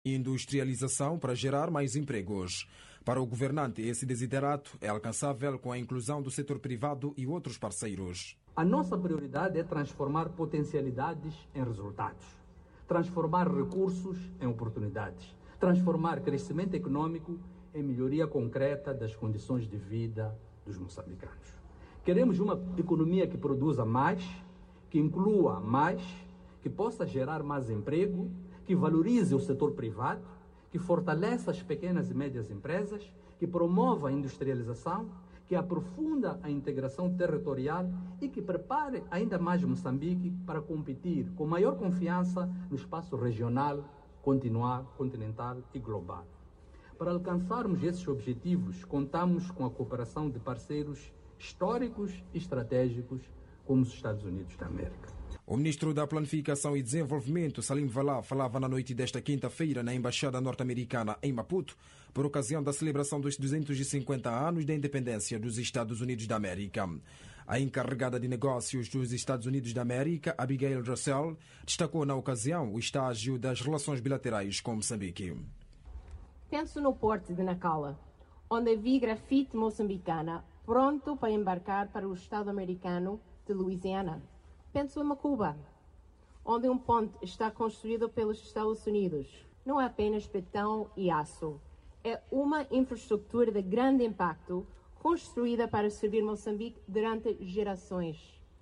Industrialização para gerar mais empregos. Para o governante, esse desiderato é alcançável com a inclusão do setor privado e outros parceiros. A nossa prioridade é transformar potencialidades em resultados, transformar recursos em oportunidades, transformar crescimento econômico em melhoria concreta das condições de vida dos moçambicanos. Queremos uma economia que produza mais, que inclua mais, que possa gerar mais emprego, que valorize o setor privado, que fortaleça as pequenas e médias empresas, que promova a industrialização, que aprofunda a integração territorial e que prepare ainda mais Moçambique para competir com maior confiança no espaço regional, continental e global. Para alcançarmos esses objetivos, contamos com a cooperação de parceiros históricos e estratégicos como os Estados Unidos da América. O ministro da Planificação e Desenvolvimento, Salim Valá, falava na noite desta quinta-feira na Embaixada Norte-Americana em Maputo, por ocasião da celebração dos 250 anos da independência dos Estados Unidos da América. A encarregada de negócios dos Estados Unidos da América, Abigail Russell, destacou na ocasião o estágio das relações bilaterais com Moçambique. Penso no porto de Nacala, onde vi grafite moçambicana pronto para embarcar para o Estado americano de Louisiana. Penso em Macuba, onde um ponte está construído pelos Estados Unidos. Não é apenas betão e aço. É uma infraestrutura de grande impacto construída para servir Moçambique durante gerações.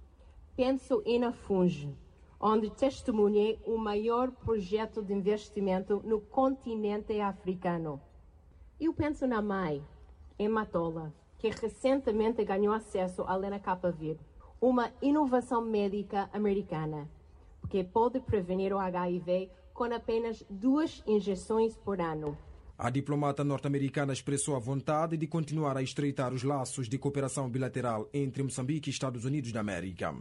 Penso em Nafunge, onde testemunhei o maior projeto de investimento no continente africano. Eu penso na MAI, em Matola, que recentemente ganhou acesso à Lenacapavir, uma inovação médica americana, que pode prevenir o HIV com apenas 2 injeções por ano. A diplomata norte-americana expressou a vontade de continuar a estreitar os laços de cooperação bilateral entre Moçambique e Estados Unidos da América.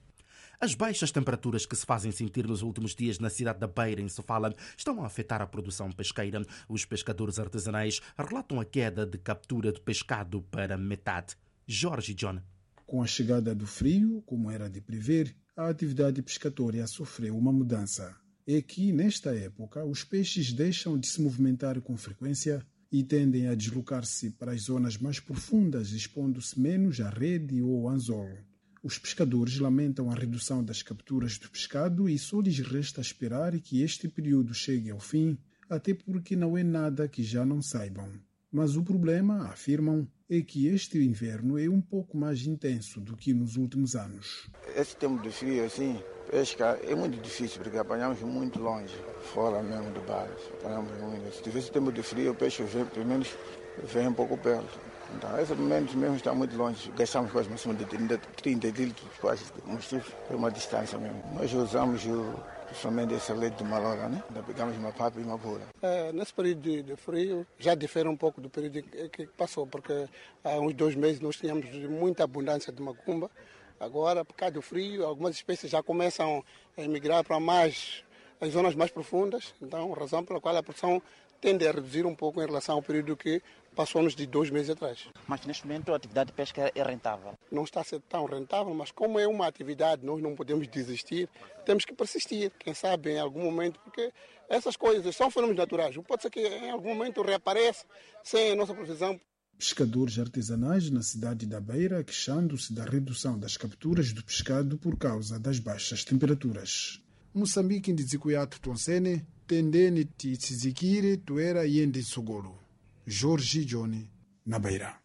As baixas temperaturas que se fazem sentir nos últimos dias na cidade da Beira, em Sofala, estão a afetar a produção pesqueira. Os pescadores artesanais relatam a queda de captura de pescado para metade. Jorge John. Com a chegada do frio, como era de prever, a atividade pescatória sofreu uma mudança. É que, nesta época, os peixes deixam de se movimentar com frequência e tendem a deslocar-se para as zonas mais profundas, expondo-se menos à rede ou ao anzol. Os pescadores lamentam a redução das capturas do pescado e só lhes resta esperar que este período chegue ao fim, até porque não é nada que já não saibam. Mas o problema, afirmam, é que este inverno é um pouco mais intenso do que nos últimos anos. Esse tempo de frio, assim, pesca é muito difícil, porque apanhamos muito longe, fora mesmo do bar. Apanhamos muito. Se tivesse tempo de frio, o peixe vem, pelo menos vem um pouco perto. Então, esse momento mesmo está muito longe. Gastamos quase acima de 30 litros quase de combustível, é uma distância mesmo. Nós usamos principalmente esse leite de malora, né? Ainda pegamos uma papa e uma pura. Nesse período de frio já difere um pouco do período que passou, porque há uns 2 meses nós tínhamos muita abundância de macumba. Agora, por causa do frio, algumas espécies já começam a emigrar para as zonas mais profundas. Então, a razão pela qual a produção tende a reduzir um pouco em relação ao período que passou-nos de 2 meses atrás. Mas neste momento a atividade de pesca é rentável? Não está a ser tão rentável, mas como é uma atividade, nós não podemos desistir, temos que persistir, quem sabe em algum momento, porque essas coisas são fenômenos naturais. Pode ser que em algum momento reapareça sem a nossa previsão. Pescadores artesanais na cidade da Beira queixando-se da redução das capturas do pescado por causa das baixas temperaturas. Moçambique ndizikuyato tonsene tendeni titsizikire tuera yende sogolo. Jorge Johnny, na Beira.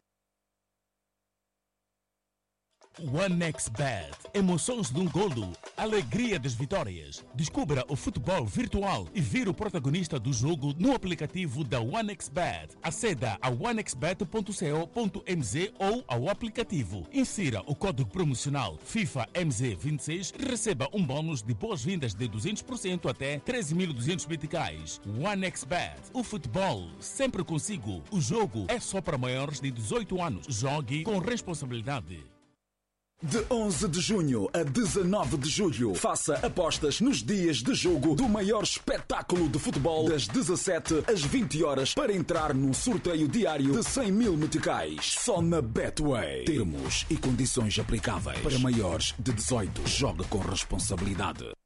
OneXBet. Emoções de um golo. Alegria das vitórias. Descubra o futebol virtual e vire o protagonista do jogo no aplicativo da OneXBet. Aceda a onexbet.co.mz ou ao aplicativo. Insira o código promocional FIFA MZ26 e receba um bônus de boas-vindas de 200% até 13.200 meticais. OneXBet. O futebol sempre consigo. O jogo é só para maiores de 18 anos. Jogue com responsabilidade. De 11 de junho a 19 de julho, faça apostas nos dias de jogo do maior espetáculo de futebol das 17 às 20 horas para entrar num sorteio diário de 100.000 meticais. Só na Betway. Termos e condições aplicáveis. Para maiores de 18, jogue com responsabilidade.